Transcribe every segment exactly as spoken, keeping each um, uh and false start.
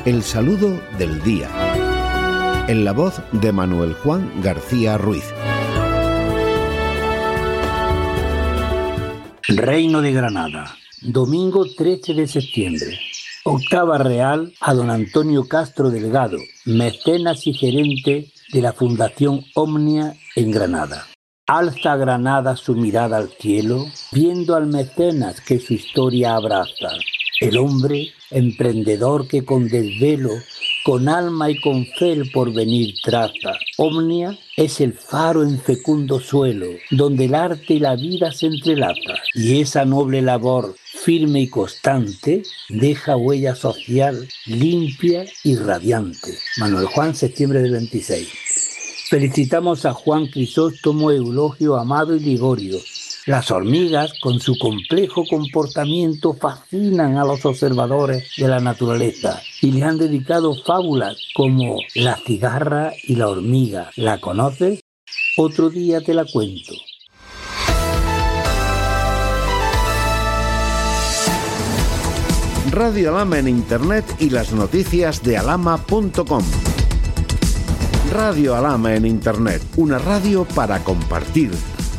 El saludo del día. En la voz de Manuel Juan García Ruiz. Reino de Granada, domingo trece de septiembre. Octava real a don Antonio Castro Delgado, mecenas y gerente de la Fundación Omnia en Granada. Alza Granada su mirada al cielo, viendo al mecenas que su historia abraza. El hombre emprendedor que con desvelo, con alma y con fe el porvenir traza. Omnia es el faro en fecundo suelo, donde el arte y la vida se entrelaza. Y esa noble labor, firme y constante, deja huella social limpia y radiante. Manuel Juan, septiembre del veintiséis. Felicitamos a Juan Crisóstomo, Eulogio, Amado y Ligorio. Las hormigas, con su complejo comportamiento, fascinan a los observadores de la naturaleza y le han dedicado fábulas como La cigarra y la hormiga. ¿La conoces? Otro día te la cuento. Radio Alhama en Internet y las noticias de alhama punto com. Radio Alhama en Internet, una radio para compartir.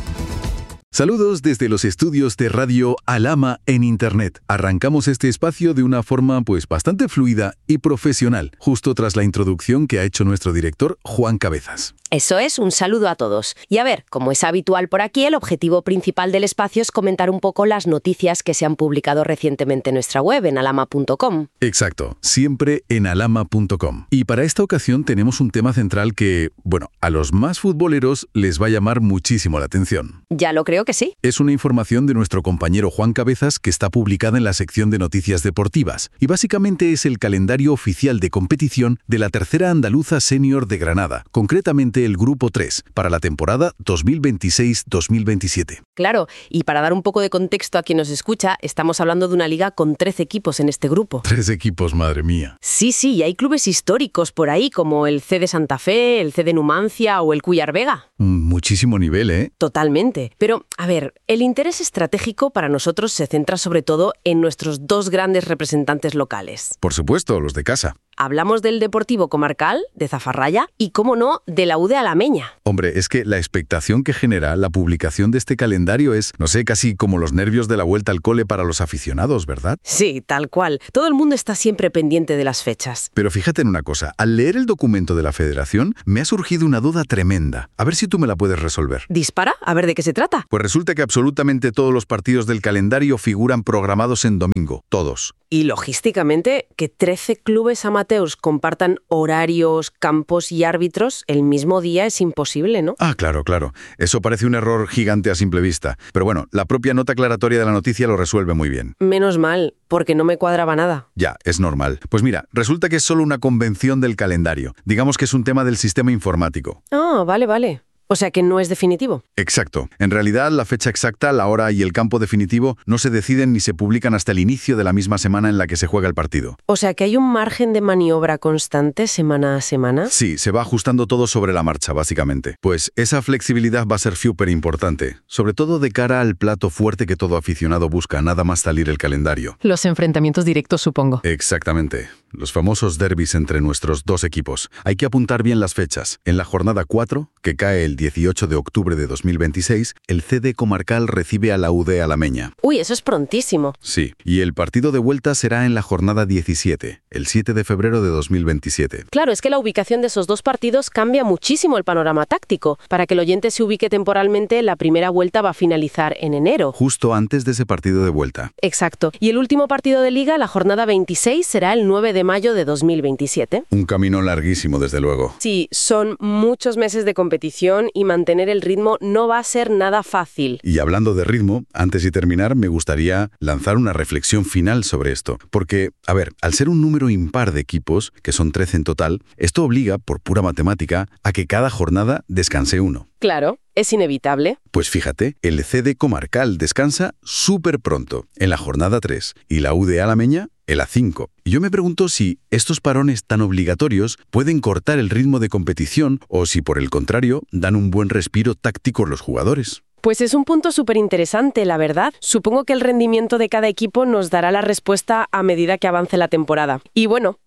Saludos desde los estudios de Radio Alhama en Internet. Arrancamos este espacio de una forma pues bastante fluida y profesional, justo tras la introducción que ha hecho nuestro director Juan Cabezas. Eso es, un saludo a todos. Y a ver, como es habitual por aquí, el objetivo principal del espacio es comentar un poco las noticias que se han publicado recientemente en nuestra web, en alhama punto com. Exacto, siempre en alhama punto com. Y para esta ocasión tenemos un tema central que, bueno, a los más futboleros les va a llamar muchísimo la atención. Ya lo creo que sí. Es una información de nuestro compañero Juan Cabezas que está publicada en la sección de noticias deportivas y básicamente es el calendario oficial de competición de la tercera andaluza senior de Granada, concretamente el Grupo tres, para la temporada dos mil veintiséis dos mil veintisiete. Claro, y para dar un poco de contexto a quien nos escucha, estamos hablando de una liga con trece equipos en este grupo. Tres equipos, madre mía. Sí, sí, y hay clubes históricos por ahí, como el C de Santa Fe, el C de Numancia o el Cuyar Vega. Muchísimo nivel, ¿eh? Totalmente. Pero, a ver, el interés estratégico para nosotros se centra sobre todo en nuestros dos grandes representantes locales. Por supuesto, los de casa. Hablamos del Deportivo Comarcal, de Zafarraya, y, cómo no, de la U de Alameña. Hombre, es que la expectación que genera la publicación de este calendario es, no sé, casi como los nervios de la vuelta al cole para los aficionados, ¿verdad? Sí, tal cual. Todo el mundo está siempre pendiente de las fechas. Pero fíjate en una cosa, al leer el documento de la Federación, me ha surgido una duda tremenda. A ver si tú me la puedes resolver. ¿Dispara? A ver de qué se trata. Pues resulta que absolutamente todos los partidos del calendario figuran programados en domingo. Todos. Y logísticamente, que trece clubes amateurs compartan horarios, campos y árbitros el mismo día es imposible, ¿no? Ah, claro, claro. Eso parece un error gigante a simple vista. Pero bueno, la propia nota aclaratoria de la noticia lo resuelve muy bien. Menos mal, porque no me cuadraba nada. Ya, es normal. Pues mira, resulta que es solo una convención del calendario. Digamos que es un tema del sistema informático. Ah, vale, vale. O sea que no es definitivo. Exacto. En realidad, la fecha exacta, la hora y el campo definitivo no se deciden ni se publican hasta el inicio de la misma semana en la que se juega el partido. O sea que hay un margen de maniobra constante semana a semana. Sí, se va ajustando todo sobre la marcha, básicamente. Pues esa flexibilidad va a ser súper importante, sobre todo de cara al plato fuerte que todo aficionado busca, nada más salir el calendario. Los enfrentamientos directos, supongo. Exactamente. Los famosos derbis entre nuestros dos equipos. Hay que apuntar bien las fechas. En la jornada cuatro, que cae el dieciocho de octubre de dos mil veintiséis, el C D Comarcal recibe a la U de Alameña. Uy, eso es prontísimo. Sí, y el partido de vuelta será en la jornada diecisiete, el siete de febrero de dos mil veintisiete. Claro, es que la ubicación de esos dos partidos cambia muchísimo el panorama táctico. Para que el oyente se ubique temporalmente, la primera vuelta va a finalizar en enero. Justo antes de ese partido de vuelta. Exacto. Y el último partido de Liga, la jornada veintiséis, será el nueve de mayo de dos mil veintisiete. Un camino larguísimo, desde luego. Sí, son muchos meses de competición y mantener el ritmo no va a ser nada fácil. Y hablando de ritmo, antes de terminar, me gustaría lanzar una reflexión final sobre esto. Porque, a ver, al ser un número impar de equipos, que son trece en total, esto obliga, por pura matemática, a que cada jornada descanse uno. Claro, es inevitable. Pues fíjate, el C D Comarcal descansa súper pronto, en la jornada tres, y la U de Alameña en la cinco. Y yo me pregunto si estos parones tan obligatorios pueden cortar el ritmo de competición o si, por el contrario, dan un buen respiro táctico a los jugadores. Pues es un punto súper interesante, la verdad. Supongo que el rendimiento de cada equipo nos dará la respuesta a medida que avance la temporada. Y bueno,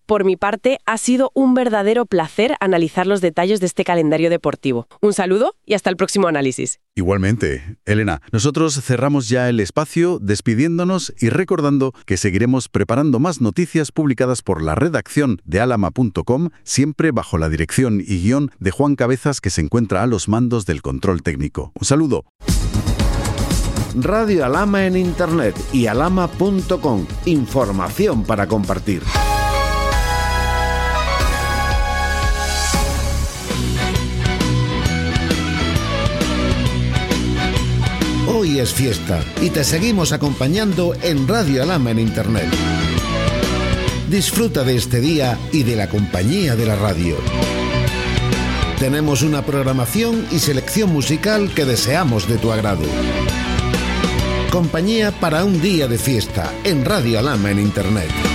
Por mi parte, ha sido un verdadero placer analizar los detalles de este calendario deportivo. Un saludo y hasta el próximo análisis. Igualmente, Elena, nosotros cerramos ya el espacio despidiéndonos y recordando que seguiremos preparando más noticias publicadas por la redacción de alama punto com, siempre bajo la dirección y guión de Juan Cabezas, que se encuentra a los mandos del control técnico. Un saludo. Radio Alama en Internet y alama punto com. Información para compartir. Hoy es fiesta y te seguimos acompañando en Radio Alama en Internet. Disfruta de este día y de la compañía de la radio. Tenemos una programación y selección musical que deseamos de tu agrado. Compañía para un día de fiesta en Radio Alama en Internet.